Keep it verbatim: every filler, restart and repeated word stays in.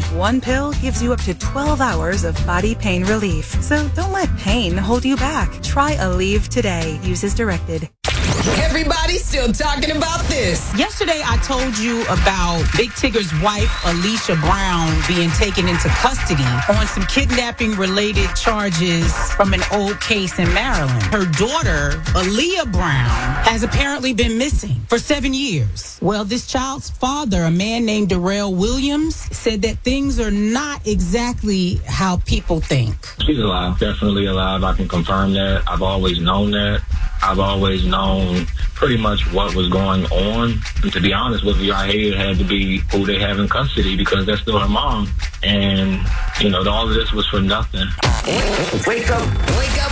One pill gives you up to twelve hours of body pain relief. So don't let pain hold you back. Try Aleve today. Use as directed. Everybody's still talking about this. Yesterday, I told you about Big Tigger's wife, Alicia Brown, being taken into custody on some kidnapping-related charges from an old case in Maryland. Her daughter, Aaliyah Brown, has apparently been missing for seven years. Well, this child's father, a man named Darrell Williams, said that things are not exactly how people think. She's alive, definitely alive. I can confirm that. I've always known that. I've always known pretty much what was going on. And to be honest with you, I hated it had to be who they have in custody because that's still her mom. And, you know, all of this was for nothing. Wake up. Wake up.